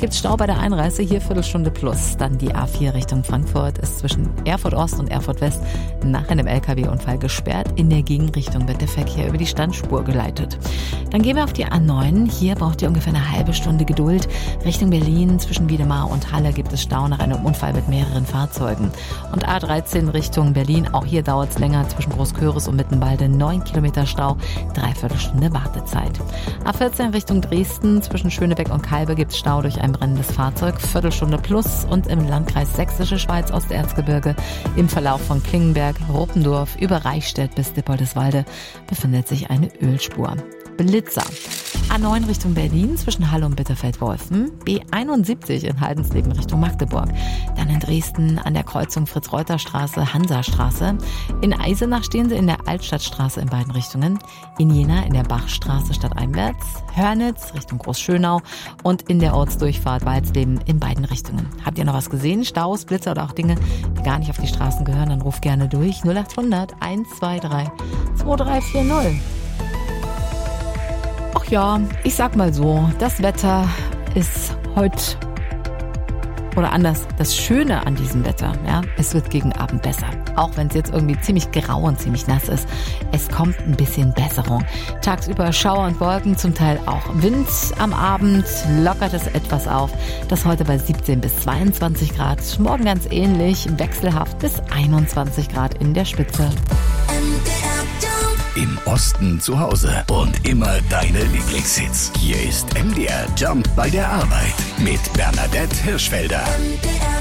gibt's Stau bei der Einreise, hier Viertelstunde plus. Dann die A4 Richtung Frankfurt ist zwischen Erfurt Ost und Erfurt West nach einem LKW-Unfall gesperrt. In der Gegenrichtung wird der Verkehr über die Standspur geleitet. Dann gehen wir auf die A9. Hier braucht ihr ungefähr eine halbe Stunde Geduld. Richtung Berlin zwischen Wiedemar und Halle gibt es Stau nach einem Unfall mit mehreren Fahrzeugen. Und A13 Richtung Berlin, auch hier dauert es länger zwischen Großköris und Mittenbalde. 9 Kilometer Stau, 3/4 Stunde Wartezeit. A14 Richtung Dresden zwischen Schönebeck und Kalbe gibt es Stau durch ein brennendes Fahrzeug, Viertelstunde plus. Und im Landkreis Sächsische Schweiz, Osterzgebirge, im Verlauf von Klingenberg, Ruppendorf über Reichstätt bis Dippoldiswalde befindet sich eine Ölspur. Blitzer. A9 Richtung Berlin zwischen Halle und Bitterfeld-Wolfen. B71 in Haldensleben Richtung Magdeburg. Dann in Dresden an der Kreuzung Fritz-Reuter-Straße, Hansastraße. In Eisenach stehen sie in der Altstadtstraße in beiden Richtungen. In Jena in der Bachstraße stadteinwärts. Hörnitz Richtung Großschönau. Und in der Ortsdurchfahrt Walsleben in beiden Richtungen. Habt ihr noch was gesehen? Staus, Blitzer oder auch Dinge, die gar nicht auf die Straßen gehören? Dann ruft gerne durch 0800 123 2340. Ach ja, ich sag mal so, das Wetter ist heute, oder anders, das Schöne an diesem Wetter, ja, es wird gegen Abend besser. Auch wenn es jetzt irgendwie ziemlich grau und ziemlich nass ist, es kommt ein bisschen Besserung. Tagsüber Schauer und Wolken, zum Teil auch Wind. Am Abend lockert es etwas auf. Das heute bei 17 bis 22 Grad. Morgen ganz ähnlich, wechselhaft bis 21 Grad in der Spitze. Im Osten zu Hause und immer deine Lieblingshits. Hier ist MDR Jump bei der Arbeit mit Bernadette Hirschfelder.